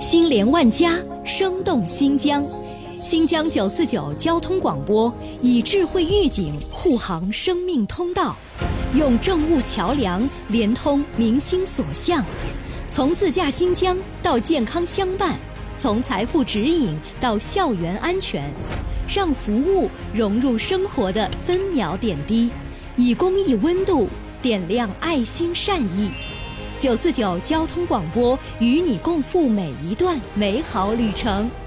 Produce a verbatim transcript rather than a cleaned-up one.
心连万家，生动新疆。新疆九四九交通广播以智慧预警护航生命通道，用政务桥梁连通民心所向，从自驾新疆到健康相伴，从财富指引到校园安全，让服务融入生活的分秒点滴，以公益温度点亮爱心善意。九四九交通广播与你共赴每一段美好旅程。